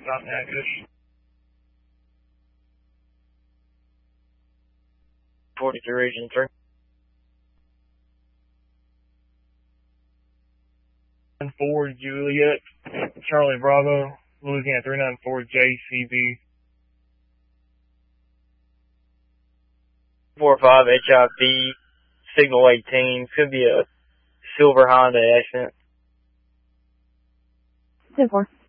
Not active. 42 Region 3. Ford Juliet, Charlie Bravo, Louisiana 394 JCB. 45 HIP, signal 18, could be a silver Honda accent. 10-4.